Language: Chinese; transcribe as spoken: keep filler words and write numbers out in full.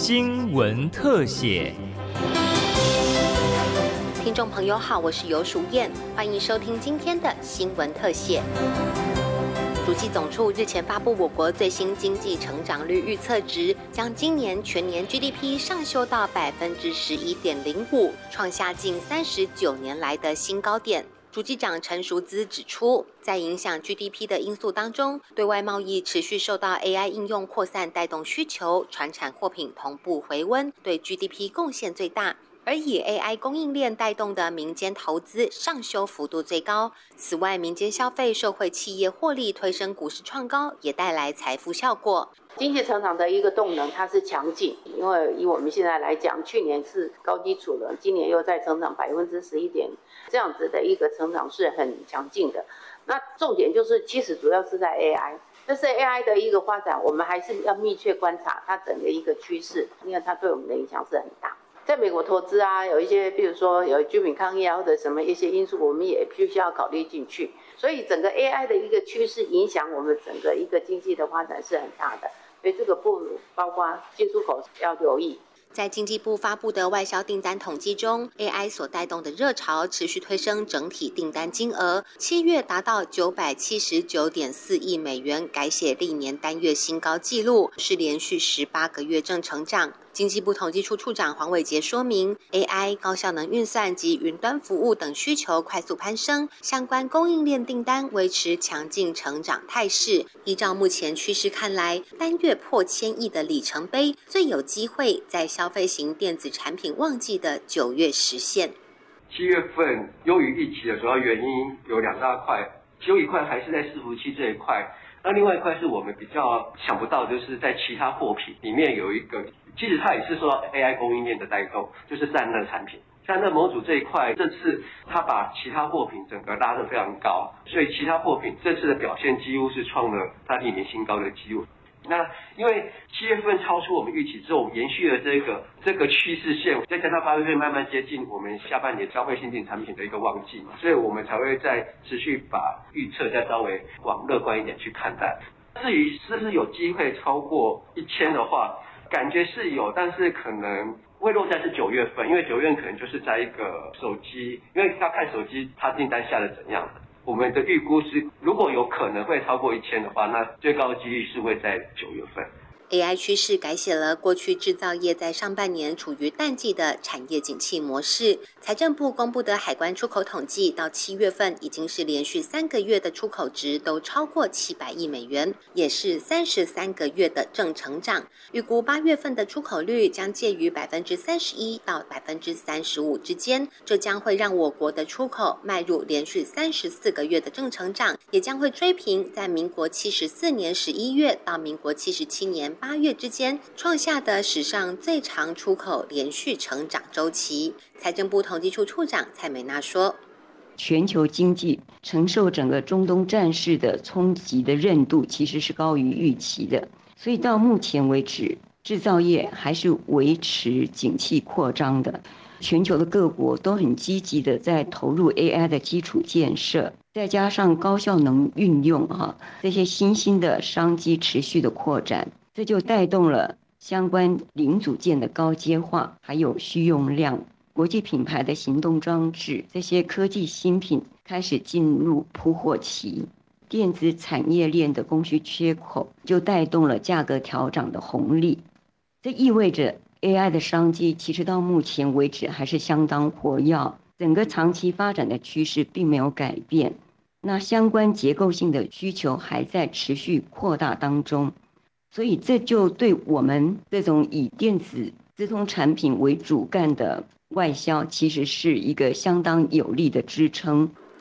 新闻特写。 听众朋友好，我是游淑燕，欢迎收听今天的新闻特写。主计总处日前发布我国最新经济成长率预测值，将今年全年 G D P 上修到百分之十一点零五，创下近三十九年来的新高点。主计长陈淑姿指出，在影响 G D P 的因素当中，对外贸易持续受到 A I 应用扩散带动需求，传产货品同步回温，对 G D P 贡献最大。而以 A I 供应链带动的民间投资上修幅度最高。此外，民间消费受惠企业获利推升股市创高，也带来财富效果。 经济成长的一个动能，它是强劲，因为以我们现在来讲，去年是高基础了，今年又在成长百分之十一点，这样子的一个成长是很强劲的。那重点就是，其实主要是在 A I， 但是 A I 的一个发展，我们还是要密切观察它整个一个趋势，因为它对我们的影响是很大。在美国投资啊，有一些比如说有居民抗议啊，或者什么一些因素，我们也必须要考虑进去。所以整个 A I 的一个趋势影响我们整个一个经济的发展是很大的，所以这个部包括进出口要留意。 在经济部发布的外销订单统计中 ，A I 所带动的热潮持续推升整体订单金额，七月达到九百七十九点四亿美元，改写历年单月新高纪录，是连续十八个月正成长。经济部统计处处长黄伟杰说明 ，A I 高效能运算及云端服务等需求快速攀升，相关供应链订单维持强劲成长态势。依照目前趋势看来，单月破千亿的里程碑最有机会在消费型电子产品旺季的九月实现。 七月份优于预期的主要原因有两大块，其中一块还是在伺服器这一块，那另外一块是我们比较想不到，就是在其他货品里面有一个。其实它也是受到 A I 供应链的带动，就是散热产品。散热模组这一块，这次它把其他货品整个拉得非常高，所以其他货品这次的表现几乎是创了它历年新高的记录。那因为七月份超出我们预期之后，我们延续了这个这个趋势线，再加上八月份慢慢接近我们下半年消费新进产品的一个旺季嘛，所以我们才会再持续把预测再稍微往乐观一点去看待。至于是不是有机会超过一千的话，感觉是有，但是可能会落在是九月份，因为九月份可能就是在一个手机，因为要看手机它订单下的怎样的。我们的预估是，如果有可能会超过一千的话，那最高的几率是会在九月份。 A I 趋势改写了过去制造业在上半年处于淡季的产业景气模式。财政部公布的海关出口统计，到七月份已经是连续三个月的出口值都超过七百亿美元，也是三十三个月的正成长。预估八月份的出口率将介于百分之三十一到百分之三十五之间，这将会让我国的出口迈入连续三十四个月的正成长，也将会追平在民国七十四年十一月到民国七十七年八月之间创下的史上最长出口连续成长周期。财政部统计处处长蔡美娜说， 全球经济承受整个中东战事的冲击的韧度其实是高于预期的，所以到目前为止制造业还是维持景气扩张的。全球的各国都很积极的在投入 A I 的基础建设，再加上高效能运用啊，这些新兴的商机持续的扩展，这就带动了相关零组件的高阶化，还有需用量。国际品牌的行动装置，这些科技新品开始进入铺货期，电子产业链的供需缺口就带动了价格调涨的红利。这意味着 A I 的商机其实到目前为止还是相当活跃，整个长期发展的趋势并没有改变。那相关结构性的需求还在持续扩大当中，所以这就对我们这种以电子资通产品为主干的外销其实是一个相当有力的支撑。